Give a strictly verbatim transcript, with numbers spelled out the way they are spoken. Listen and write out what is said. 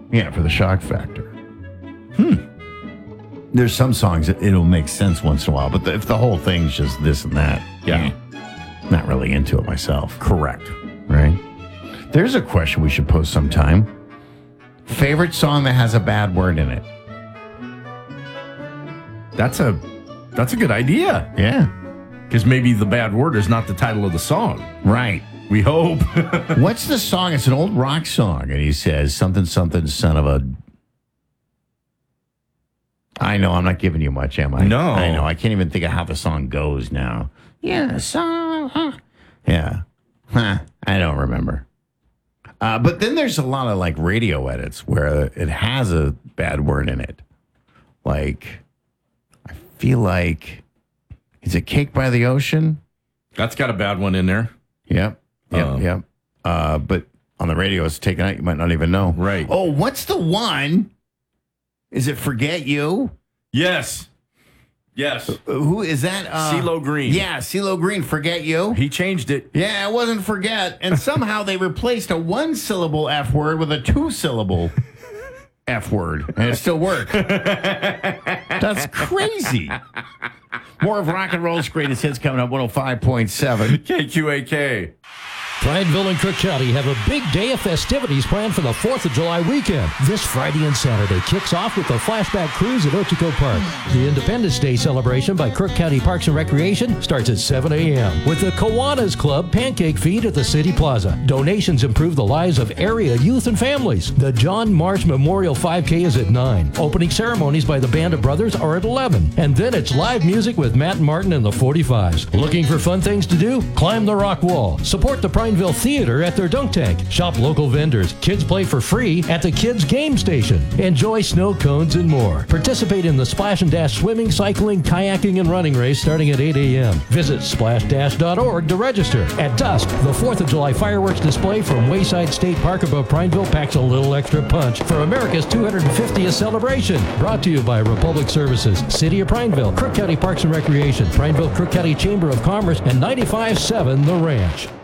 Yeah, for the shock factor. Hmm. There's some songs that it'll make sense once in a while, but the, if the whole thing's just this and that, Yeah. eh, not really into it myself. Correct. Right? There's a question we should post sometime. Favorite song that has a bad word in it? That's a that's a good idea. Yeah. Because maybe the bad word is not the title of the song. Right. We hope. What's the song? It's an old rock song, and he says something, something, son of a... I know, I'm not giving you much, am I? No. I know, I can't even think of how the song goes now. Yeah, song. Huh. Yeah. Huh. I don't remember. Uh, but then there's a lot of, like, radio edits where it has a bad word in it. Like, I feel like... Is it Cake by the Ocean? That's got a bad one in there. Yep. Yep. Uh, yep. Uh, but on the radio, it's taken out. You might not even know. Right. Oh, what's the one? Is it Forget You? Yes. Yes. Uh, who is that? Uh, CeeLo Green. Yeah, CeeLo Green, Forget You. He changed it. Yeah, it wasn't Forget. And somehow they replaced a one-syllable F word with a two-syllable F word. And it still worked. That's crazy. More of Rock and Roll's greatest hits coming up, one oh five point seven. K Q A K. Prineville and Crook County have a big day of festivities planned for the fourth of July weekend. This Friday and Saturday kicks off with the Flashback Cruise at Ochico Park. The Independence Day celebration by Crook County Parks and Recreation starts at seven a.m. with the Kiwanis Club Pancake Feed at the City Plaza. Donations improve the lives of area youth and families. The John Marsh Memorial five K is at nine. Opening ceremonies by the Band of Brothers are at eleven. And then it's live music with Matt Martin and the forty-fives. Looking for fun things to do? Climb the rock wall. Support the Prineville Theater at their dunk tank. Shop local vendors. Kids play for free at the Kids Game Station. Enjoy snow cones and more. Participate in the Splash and Dash swimming, cycling, kayaking, and running race starting at eight a.m. Visit splash dash dot org to register. At dusk, the fourth of July fireworks display from Wayside State Park above Prineville packs a little extra punch for America's two hundred fiftieth celebration. Brought to you by Republic Services, City of Prineville, Crook County Parks and Recreation, Prineville Crook County Chamber of Commerce, and ninety-five point seven The Ranch.